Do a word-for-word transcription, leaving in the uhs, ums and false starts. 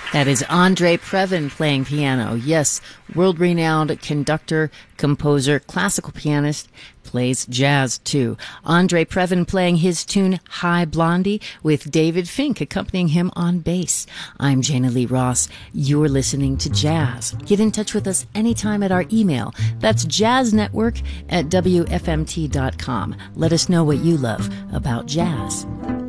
That is Andre Previn playing piano. Yes, world-renowned conductor, composer, classical pianist, plays jazz too. Andre Previn playing his tune Hi Blondie with David Fink accompanying him on bass. I'm Jana Lee Ross. You're listening to Jazz. Get in touch with us anytime at our email. That's jazznetwork at W F M T dot com. Let us know what you love about jazz.